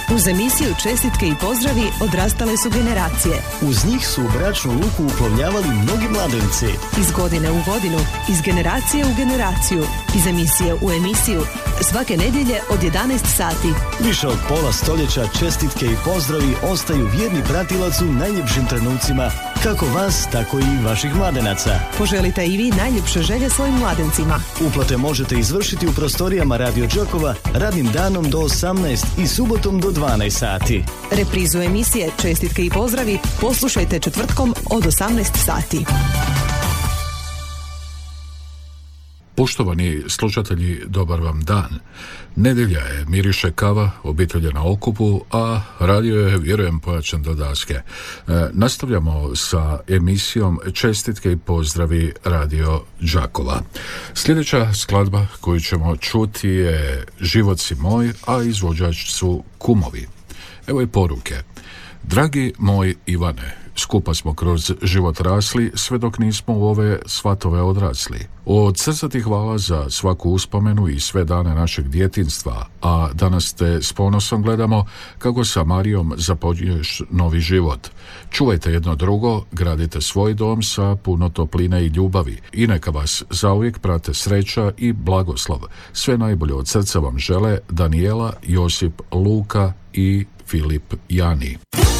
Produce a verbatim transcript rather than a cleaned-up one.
Uz emisiju Čestitke i pozdravi odrastale su generacije. Uz njih su u bračnu luku uplovljavali mnogi mladenci. Iz godine u godinu, iz generacije u generaciju, iz emisije u emisiju, svake nedjelje od jedanaest sati. Više od pola stoljeća čestitke i pozdravi ostaju vjerni pratilac u najljepšim trenucima, kako vas, tako i vaših mladenaca. Poželite i vi najljepše želje svojim mladencima. Uplate možete izvršiti u prostorijama Radio Đakova radnim danom do osamnaest i subotom do dvanaest sati. Reprizu emisije Čestitke i pozdravi poslušajte četvrtkom od osamnaest sati. Poštovani slušatelji, dobar vam dan. Nedjelja je, miriše kava, obitelj je na okupu, a radio je, vjerujem, pojačan do daske. E, nastavljamo sa emisijom Čestitke i pozdravi Radio Đakova. Sljedeća skladba koju ćemo čuti je Život si moj, a izvođač su Kumovi. Evo i poruke. Dragi moj Ivane, skupa smo kroz život rasli, sve dok nismo u ove svatove odrasli. Od srca ti hvala za svaku uspomenu i sve dane našeg djetinjstva, a danas te s ponosom gledamo kako sa Marijom započnješ novi život. Čuvajte jedno drugo, gradite svoj dom sa puno topline i ljubavi i neka vas zauvijek prate sreća i blagoslov. Sve najbolje od srca vam žele Danijela, Josip, Luka i Filip Jani.